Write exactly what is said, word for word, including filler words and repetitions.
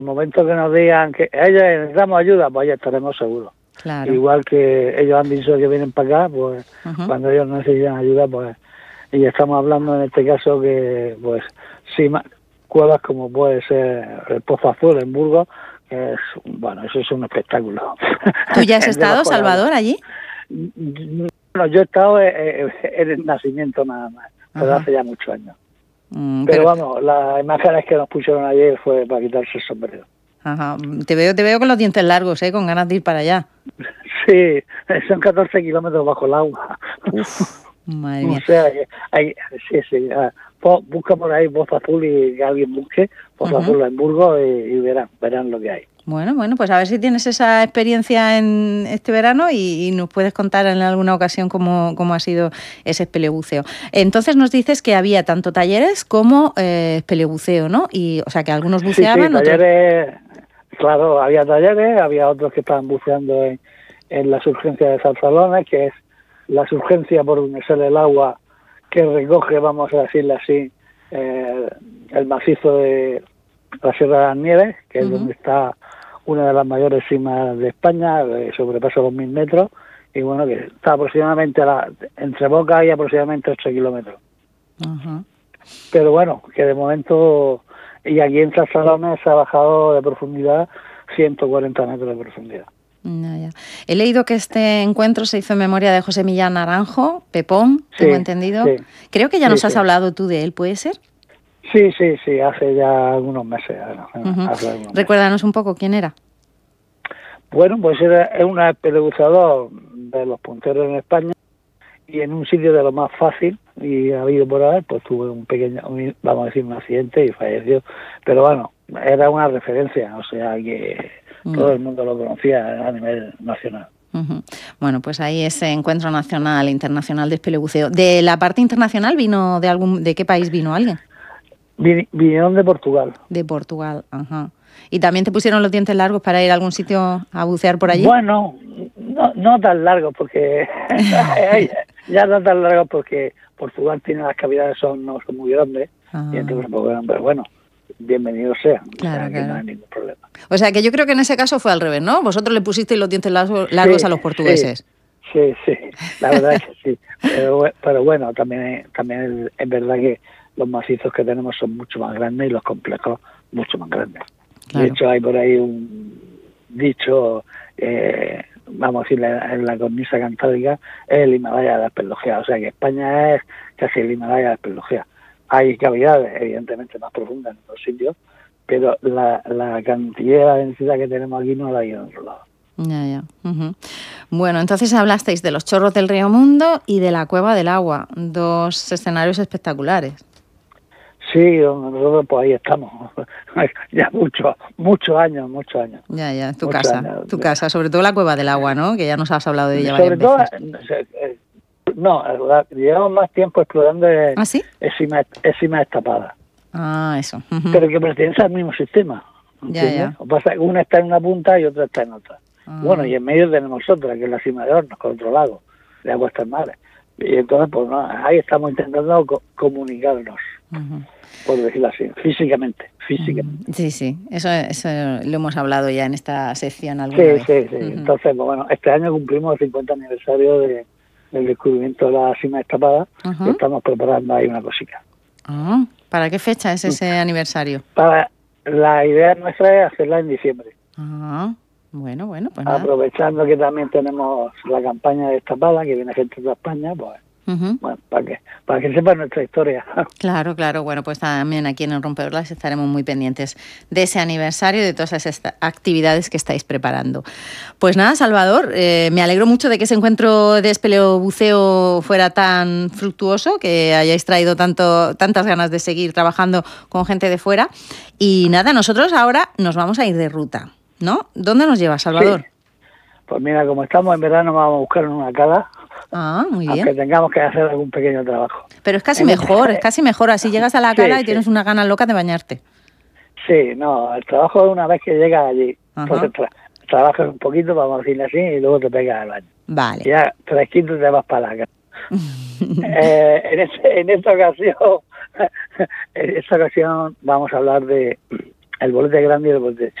el momento que nos digan que ellos necesitamos ayuda, pues ya estaremos seguros. Claro. Igual que ellos han dicho que vienen para acá, pues Uh-huh. cuando ellos necesitan ayuda, pues y estamos hablando en este caso que, pues, sí, cuevas como puede ser el Pozo Azul en Burgos, que es, bueno, eso es un espectáculo. ¿Tú ya has estado, Salvador, allí? Bueno, yo he estado en el nacimiento nada más, pero hace ya muchos años. Mm, pero, pero vamos, las imágenes que nos pusieron ayer fue para quitarse el sombrero. Ajá. Te veo, te veo con los dientes largos, ¿eh? Con ganas de ir para allá. Sí, son catorce kilómetros bajo el agua. Uf, madre mía. O sea, hay, sí, sí. Uh, busca por ahí Pozo Azul y que alguien busque Pozo uh-huh. Azul en Burgos y, y verán, verán lo que hay. Bueno, bueno, pues a ver si tienes esa experiencia en este verano y, y nos puedes contar en alguna ocasión cómo, cómo ha sido ese espelebuceo. Entonces nos dices que había tanto talleres como eh, espelebuceo, ¿no? Y, o sea, que algunos buceaban, sí, sí, talleres, otros... Claro, había talleres, había otros que estaban buceando en, en la surgencia de Zarzalones, que es la surgencia por donde sale el agua que recoge, vamos a decirle así, eh, el macizo de la Sierra de las Nieves, que es uh-huh. donde está una de las mayores cimas de España, eh, sobrepasa los mil metros, y bueno, que está aproximadamente, a la, entre Boca y aproximadamente ocho kilómetros. Uh-huh. Pero bueno, que de momento, y aquí en Zarzalones se ha bajado de profundidad ciento cuarenta metros de profundidad. No, ya. He leído que este encuentro se hizo en memoria de José Millán Naranjo, Pepón, tengo sí, entendido. Sí. Creo que ya nos sí, has sí. hablado tú de él, ¿puede ser? Sí, sí, sí, hace ya algunos meses. Uh-huh. Hace algunos Recuérdanos meses. un poco quién era. Bueno, pues era, es un espeleuzador de los punteros en España y en un sitio de lo más fácil, y ha habido por ahí, pues tuvo un pequeño, un, vamos a decir, un accidente y falleció. Pero bueno, era una referencia, o sea que uh-huh. todo el mundo lo conocía a nivel nacional. Uh-huh. Bueno, pues ahí ese encuentro nacional, internacional de espelebuceo. ¿De la parte internacional vino, de algún, de qué país vino alguien? Vinieron de Portugal. De Portugal, ajá. ¿Y también te pusieron los dientes largos para ir a algún sitio a bucear por allí? Bueno, no, no tan largos, porque ya no tan largos porque Portugal tiene las cavidades, son, no son muy grandes, ah. y entonces, pues, pero bueno, bienvenidos sean, claro, o sea, claro. que no hay ningún problema. O sea, que yo creo que en ese caso fue al revés, ¿no? Vosotros le pusisteis los dientes largos, largos sí, a los portugueses. Sí, sí, sí, la verdad es que sí. Pero, pero bueno, también, también es, es verdad que los macizos que tenemos son mucho más grandes y los complejos mucho más grandes. Claro. De hecho, hay por ahí un dicho, eh, vamos a decir, en la cornisa cantábrica, es el Himalaya de la Espelogea. O sea que España es casi el Himalaya de la Espelogea. Hay cavidades, evidentemente, más profundas en otros sitios, pero la, la cantidad, la densidad que tenemos aquí no la hay en otro lado. Ya, ya. Uh-huh. Bueno, entonces hablasteis de los chorros del Río Mundo y de la Cueva del Agua, dos escenarios espectaculares. Sí, nosotros pues ahí estamos, ya muchos, muchos años, muchos años. Ya, ya, tu casa, años. tu casa, sobre todo la Cueva del Agua, ¿no? Que ya nos has hablado de ella sobre varias todo, veces. No, llevamos más tiempo explorando ¿Ah, sí? Encima, encima destapada. Ah, eso. Uh-huh. Pero que pertenece al mismo sistema, ¿entiendes? Ya, ya. Lo que pasa es que una está en una punta y otra está en otra. Uh-huh. Bueno, y en medio tenemos otra, que es la cima de Hornos, con otro lago, de aguas termales. Y entonces, pues no, ahí estamos intentando co- comunicarnos. Uh-huh. Por decirlo así, físicamente, físicamente. Sí, sí, eso, eso lo hemos hablado ya en esta sección alguna sí, vez. Sí, sí, uh-huh. Entonces, pues, bueno, este año cumplimos el cincuenta aniversario de, del descubrimiento de la cima destapada, uh-huh. y estamos preparando ahí una cosita. Uh-huh. ¿Para qué fecha es ese uh-huh. aniversario? Para La idea nuestra es hacerla en diciembre. Uh-huh. Bueno, bueno, pues aprovechando nada. que también tenemos la campaña de destapada, que viene gente de España, pues... Uh-huh. Bueno, para que, para que sepan nuestra historia. Claro, claro. Bueno, pues también aquí en el Rompeolas estaremos muy pendientes de ese aniversario y de todas esas actividades que estáis preparando. Pues nada, Salvador, eh, me alegro mucho de que ese encuentro de espeleobuceo fuera tan fructuoso, que hayáis traído tanto, tantas ganas de seguir trabajando con gente de fuera. Y nada, nosotros ahora nos vamos a ir de ruta, ¿no? ¿Dónde nos lleva, Salvador? Sí. Pues mira, como estamos en verano, vamos a buscar una cala. Ah, muy bien. Aunque tengamos que hacer algún pequeño trabajo. Pero es casi en mejor, este... es casi mejor. Así llegas a la cala sí, y tienes sí. una gana loca de bañarte. Sí, no, el trabajo es una vez que llegas allí. Ajá. Entonces tra- trabajas un poquito, vamos a decirle así, y luego te pegas al baño. Vale. Y ya fresquito te vas para la cala. eh, en, este, en esta ocasión, en esta ocasión vamos a hablar de el bolete grande y el bolete